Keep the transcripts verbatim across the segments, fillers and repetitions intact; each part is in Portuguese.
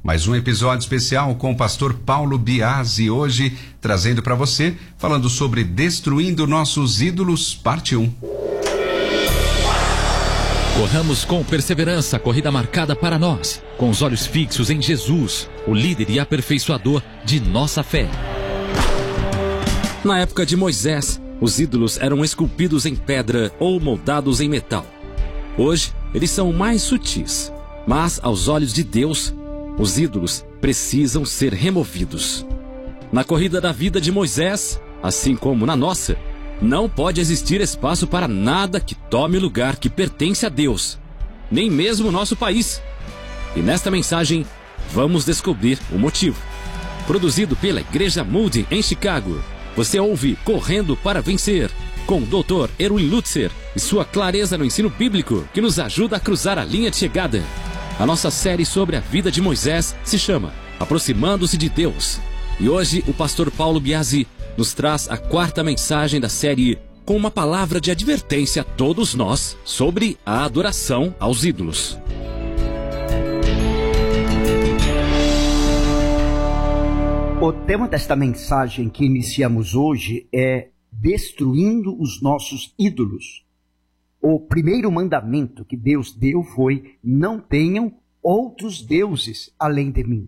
Mais um episódio especial com o pastor Paulo Biasi, hoje trazendo para você, falando sobre Destruindo Nossos Ídolos, parte um. Corramos com perseverança a corrida marcada para nós, com os olhos fixos em Jesus, o líder e aperfeiçoador de nossa fé. Na época de Moisés, os ídolos eram esculpidos em pedra ou moldados em metal. Hoje, eles são mais sutis, mas aos olhos de Deus, os ídolos precisam ser removidos. Na corrida da vida de Moisés, assim como na nossa, não pode existir espaço para nada que tome o lugar que pertence a Deus, nem mesmo o nosso país. E nesta mensagem, vamos descobrir o motivo. Produzido pela Igreja Moody em Chicago, você ouve Correndo para Vencer, com o doutor Erwin Lutzer e sua clareza no ensino bíblico que nos ajuda a cruzar a linha de chegada. A nossa série sobre a vida de Moisés se chama Aproximando-se de Deus. E hoje o pastor Paulo Biasi nos traz a quarta mensagem da série com uma palavra de advertência a todos nós sobre a adoração aos ídolos. O tema desta mensagem que iniciamos hoje é Destruindo os Nossos Ídolos. O primeiro mandamento que Deus deu foi: não tenham outros deuses além de mim.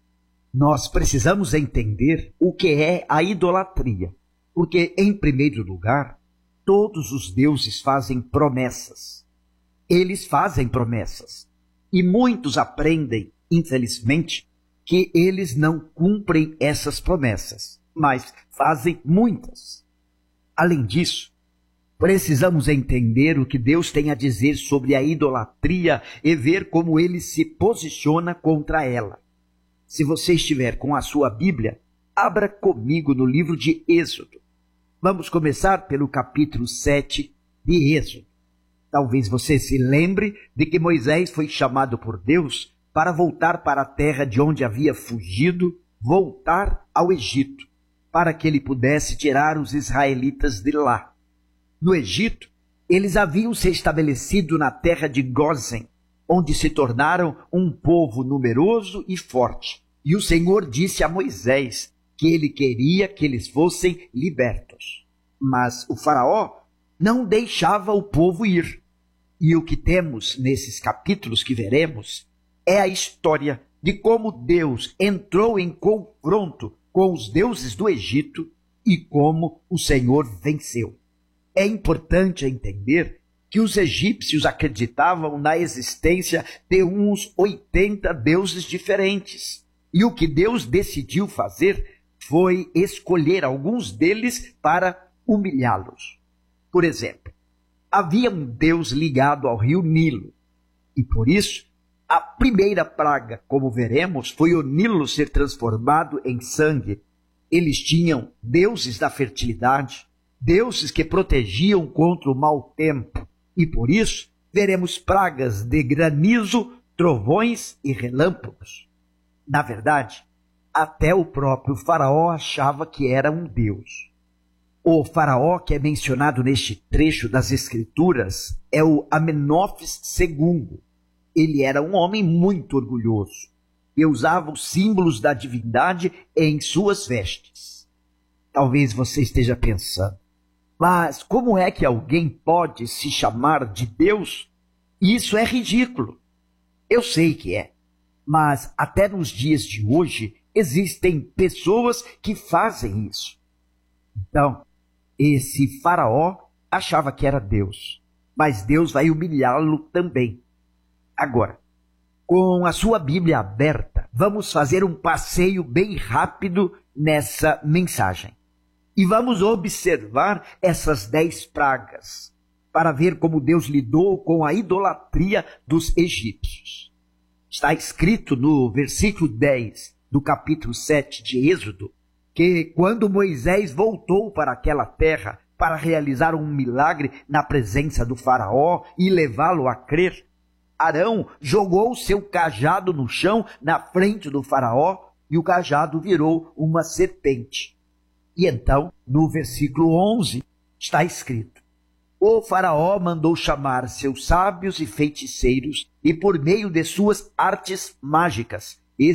Nós precisamos entender o que é a idolatria, porque, em primeiro lugar, todos os deuses fazem promessas. Eles fazem promessas, e muitos aprendem, infelizmente, que eles não cumprem essas promessas, mas fazem muitas. Além disso, precisamos entender o que Deus tem a dizer sobre a idolatria e ver como ele se posiciona contra ela. Se você estiver com a sua Bíblia, abra comigo no livro de Êxodo. Vamos começar pelo capítulo sete de Êxodo. Talvez você se lembre de que Moisés foi chamado por Deus para voltar para a terra de onde havia fugido, voltar ao Egito, para que ele pudesse tirar os israelitas de lá. No Egito, eles haviam se estabelecido na terra de Gósen, onde se tornaram um povo numeroso e forte. E o Senhor disse a Moisés que ele queria que eles fossem libertos. Mas o faraó não deixava o povo ir. E o que temos nesses capítulos que veremos é a história de como Deus entrou em confronto com os deuses do Egito e como o Senhor venceu. É importante entender que os egípcios acreditavam na existência de uns oitenta deuses diferentes. E o que Deus decidiu fazer foi escolher alguns deles para humilhá-los. Por exemplo, havia um deus ligado ao rio Nilo, e por isso, a primeira praga, como veremos, foi o Nilo ser transformado em sangue. Eles tinham deuses da fertilidade, deuses que protegiam contra o mau tempo. E por isso, veremos pragas de granizo, trovões e relâmpagos. Na verdade, até o próprio faraó achava que era um deus. O faraó que é mencionado neste trecho das Escrituras é o Amenófis segundo. Ele era um homem muito orgulhoso e usava os símbolos da divindade em suas vestes. Talvez você esteja pensando, mas como é que alguém pode se chamar de Deus? Isso é ridículo. Eu sei que é, mas até nos dias de hoje existem pessoas que fazem isso. Então, esse faraó achava que era Deus, mas Deus vai humilhá-lo também. Agora, com a sua Bíblia aberta, vamos fazer um passeio bem rápido nessa mensagem. E vamos observar essas dez pragas, para ver como Deus lidou com a idolatria dos egípcios. Está escrito no versículo dez do capítulo sete de Êxodo, que quando Moisés voltou para aquela terra para realizar um milagre na presença do faraó e levá-lo a crer, Arão jogou seu cajado no chão na frente do faraó e o cajado virou uma serpente. E então, no versículo onze, está escrito: o faraó mandou chamar seus sábios e feiticeiros e por meio de suas artes mágicas